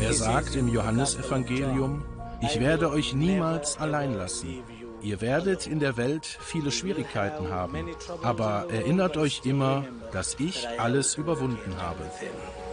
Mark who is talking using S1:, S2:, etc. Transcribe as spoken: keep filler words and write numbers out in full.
S1: Er sagt im Johannesevangelium: Ich werde euch niemals allein lassen. Ihr werdet in der Welt viele Schwierigkeiten haben, aber erinnert euch immer, dass ich alles überwunden habe.